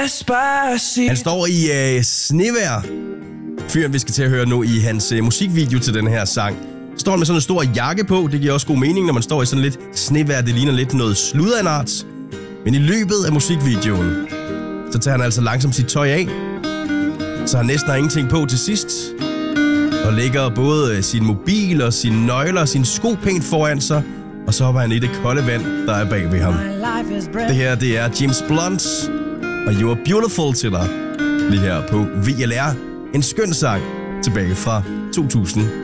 Despacito. Han står i snevejr. Fyren, vi skal til at høre nu i hans musikvideo til den her sang. Står han med sådan en stor jakke på. Det giver også god mening, når man står i sådan lidt snevejr. Det ligner lidt noget slud af en art. Men i løbet af musikvideoen, så tager han altså langsomt sit tøj af. Så han næsten har ingenting på til sidst. Og lægger både sin mobil og sine nøgler og sine sko pænt foran sig. Og så hopper han i det kolde vand, der er bag ved ham. Det her, det er James Blunt og You Are Beautiful til dig. Lige her på VLR. En skøn sang tilbage fra 2000.